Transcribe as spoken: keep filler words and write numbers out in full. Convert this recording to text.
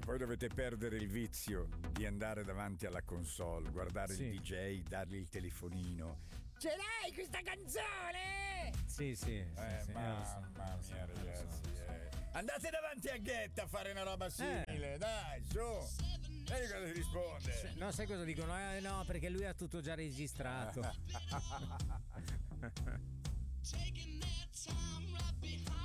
Poi dovete perdere il vizio di andare davanti alla console, guardare Sì. il D J, dargli il telefonino. Ce l'hai questa canzone? Sì, sì. Eh, sì, sì, mamma eh, lo so, mia, lo so, lo so, ragazzi. lo so. eh. Andate davanti a Ghetta a fare una roba simile, dai, su. Vedi cosa ti risponde? No, sai cosa dicono? Eh, no, perché lui ha tutto già registrato. Taking that time right behind